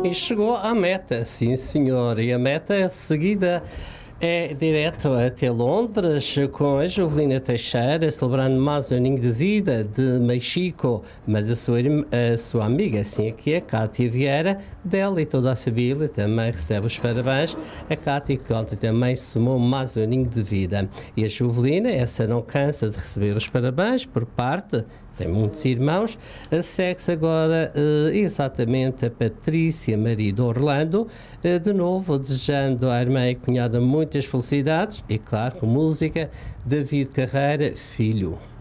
E chegou à meta, sim senhor, e a meta seguida é direto até Londres com a Jovelina Teixeira, celebrando mais um aninho de vida de Mexico, mas a sua amiga, assim aqui, a Cátia Vieira, dela e toda a família também recebe os parabéns. A Cátia conta também somou mais um aninho de vida. E a Jovelina, essa não cansa de receber os parabéns por parte, tem muitos irmãos, segue-se agora exatamente a Patrícia Maria de Orlando, de novo desejando à irmã e cunhada muitas felicidades e, claro, com música, David Carreira, filho.